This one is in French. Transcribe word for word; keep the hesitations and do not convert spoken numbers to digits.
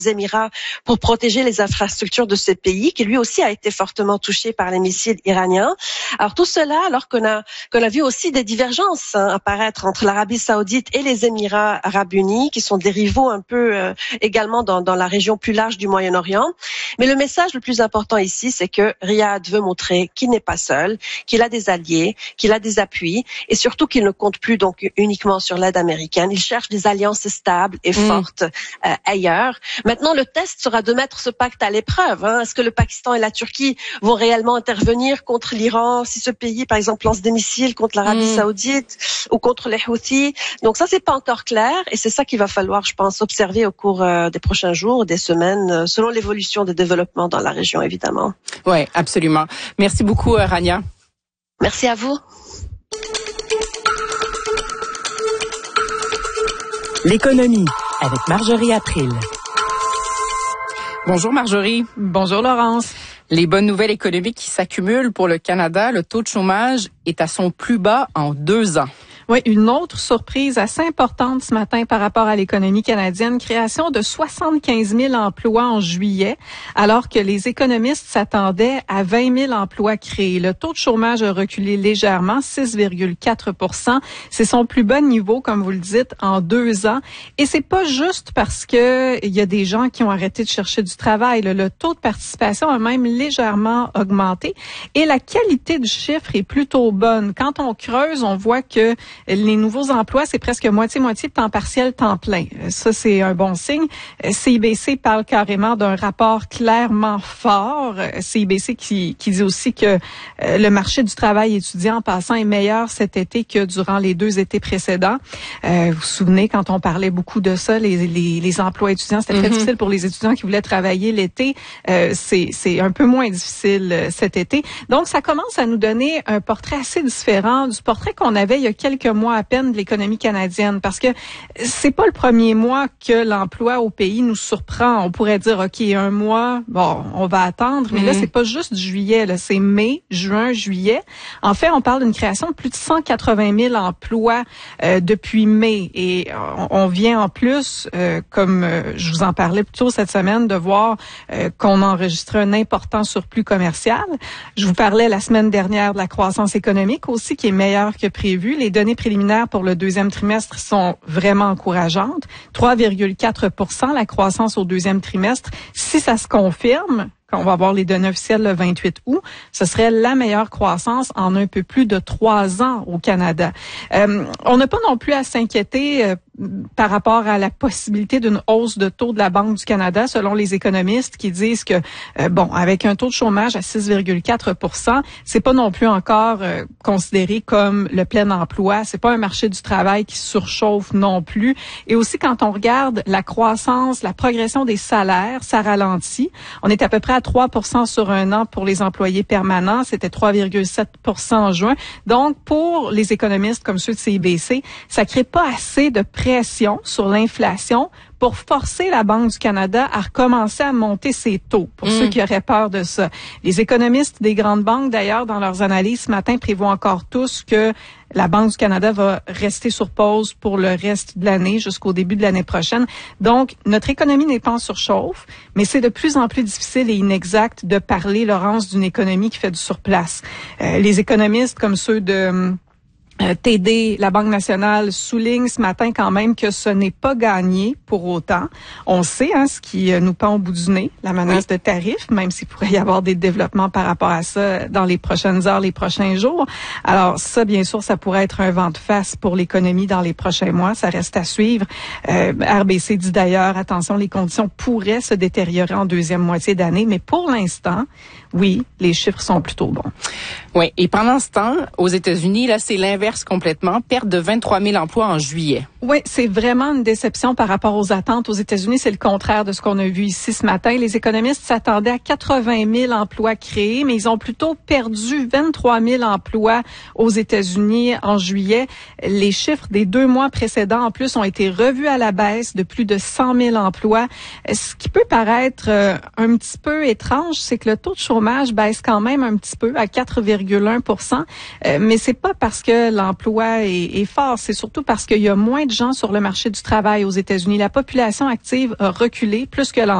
Émirats pour protéger les infrastructures de ce pays, qui lui aussi a été fortement touché par les missiles iraniens. Alors tout cela, alors qu'on a qu'on a vu aussi des divergences hein, apparaître entre l'Arabie Saoudite et les Émirats Arabes Unis, qui sont des rivaux un peu euh, également dans, dans la région plus large du Moyen-Orient. Mais le message le plus important ici, c'est que Riyad veut montrer qu'il n'est pas seul, qu'il a des alliés, qu'il a des appuis, et surtout qu'il ne compte plus donc uniquement sur l'aide américaine. Il cherche des alliances stables et mmh. fortes euh, ailleurs. Maintenant, le test sera de mettre ce pacte à l'épreuve. Hein. Est-ce que le Pakistan et la Turquie vont réellement intervenir contre l'Iran si ce pays, par exemple, lance des missiles contre l'Arabie mmh. Saoudite ou contre les Houthis? Donc ça, c'est pas encore clair, et c'est ça qu'il va falloir, je pense, observer au cours euh, des prochains jours, des semaines, euh, selon l'évolution des développements dans la région, évidemment. Oui, absolument. Merci beaucoup, euh, Rania. Merci à vous. L'économie avec Marjorie April. Bonjour Marjorie. Bonjour Laurence. Les bonnes nouvelles économiques qui s'accumulent pour le Canada, le taux de chômage est à son plus bas en deux ans. Oui, une autre surprise assez importante ce matin par rapport à l'économie canadienne, création de soixante-quinze mille emplois en juillet, alors que les économistes s'attendaient à vingt mille emplois créés. Le taux de chômage a reculé légèrement, six virgule quatre pour cent. C'est son plus bas niveau, comme vous le dites, en deux ans. Et c'est pas juste parce que il y a des gens qui ont arrêté de chercher du travail. Le, le taux de participation a même légèrement augmenté. Et la qualité du chiffre est plutôt bonne. Quand on creuse, on voit que les nouveaux emplois, c'est presque moitié-moitié de temps partiel, temps plein. Ça, c'est un bon signe. C I B C parle carrément d'un rapport clairement fort. C I B C qui, qui dit aussi que le marché du travail étudiant en passant est meilleur cet été que durant les deux étés précédents. Euh, vous vous souvenez, quand on parlait beaucoup de ça, les, les, les emplois étudiants, c'était mm-hmm. très difficile pour les étudiants qui voulaient travailler l'été. Euh, c'est, c'est un peu moins difficile cet été. Donc, ça commence à nous donner un portrait assez différent du portrait qu'on avait il y a quelques mois à peine de l'économie canadienne, parce que c'est pas le premier mois que l'emploi au pays nous surprend. On pourrait dire, OK, un mois, bon, on va attendre, mais mm-hmm. là, c'est pas juste du juillet, là, c'est mai, juin, juillet. En fait, on parle d'une création de plus de cent quatre-vingt mille emplois euh, depuis mai, et on, on vient en plus, euh, comme euh, je vous en parlais plus tôt cette semaine, de voir euh, qu'on a enregistré un important surplus commercial. Je vous parlais la semaine dernière de la croissance économique aussi, qui est meilleure que prévu. Les données préliminaires pour le deuxième trimestre sont vraiment encourageantes. trois virgule quatre pour cent la croissance au deuxième trimestre. Si ça se confirme, quand on va avoir les données officielles le vingt-huit août, ce serait la meilleure croissance en un peu plus de trois ans au Canada. Euh, on n'a pas non plus à s'inquiéter euh, par rapport à la possibilité d'une hausse de taux de la Banque du Canada, selon les économistes qui disent que, euh, bon, avec un taux de chômage à six virgule quatre pour cent, c'est pas non plus encore euh, considéré comme le plein emploi. C'est pas un marché du travail qui surchauffe non plus. Et aussi, quand on regarde la croissance, la progression des salaires, ça ralentit. On est à peu près à trois pour cent sur un an pour les employés permanents. C'était trois virgule sept pour cent en juin. Donc, pour les économistes comme ceux de C I B C, ça crée pas assez de pression sur l'inflation pour forcer la Banque du Canada à recommencer à monter ses taux, pour mmh. ceux qui auraient peur de ça. Les économistes des grandes banques, d'ailleurs, dans leurs analyses ce matin, prévoient encore tous que la Banque du Canada va rester sur pause pour le reste de l'année, jusqu'au début de l'année prochaine. Donc, notre économie n'est pas en surchauffe, mais c'est de plus en plus difficile et inexact de parler, Laurence, d'une économie qui fait du surplace. Euh, les économistes comme ceux de T D, la Banque nationale, souligne ce matin quand même que ce n'est pas gagné pour autant. On sait hein, ce qui nous pend au bout du nez, la menace oui. de tarifs, même s'il pourrait y avoir des développements par rapport à ça dans les prochaines heures, les prochains jours. Alors ça, bien sûr, ça pourrait être un vent de face pour l'économie dans les prochains mois. Ça reste à suivre. Euh, R B C dit d'ailleurs, attention, les conditions pourraient se détériorer en deuxième moitié d'année, mais pour l'instant, oui, les chiffres sont plutôt bons. Oui, et pendant ce temps, aux États-Unis, là, c'est l'inverse complètement, perte de vingt-trois mille emplois en juillet. Oui, c'est vraiment une déception par rapport aux attentes. Aux États-Unis, c'est le contraire de ce qu'on a vu ici ce matin. Les économistes s'attendaient à quatre-vingt mille emplois créés, mais ils ont plutôt perdu vingt-trois mille emplois aux États-Unis en juillet. Les chiffres des deux mois précédents, en plus, ont été revus à la baisse de plus de cent mille emplois. Ce qui peut paraître euh, un petit peu étrange, c'est que le taux de chômage baisse quand même un petit peu à quatre virgule un pour cent, euh, mais c'est pas parce que l'emploi est, est fort, c'est surtout parce qu'il y a moins de gens sur le marché du travail aux États-Unis. La population active a reculé plus que l'emploi.